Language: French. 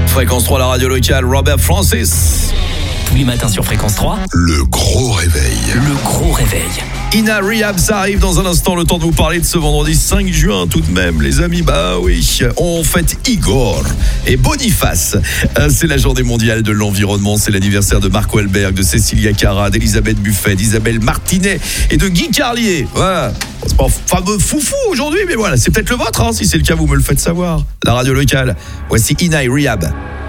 Fréquence 3, la radio locale, Robert Francis. Tous les matins sur Fréquence 3. Le gros réveil. Le gros réveil. Ina Rehab, ça arrive dans un instant, le temps de vous parler de ce vendredi 5 juin tout de même, les amis. Bah oui, on fête Igor et Boniface. C'est la journée mondiale de l'environnement, c'est l'anniversaire de Marco Elberg, de Cécilia Cara, d'Elisabeth Buffet, d'Isabelle Martinet et de Guy Carlier. Voilà. C'est pas un fameux foufou aujourd'hui, mais voilà, c'est peut-être le vôtre, hein. Si c'est le cas, vous me le faites savoir. La radio locale, voici Ina Rehab.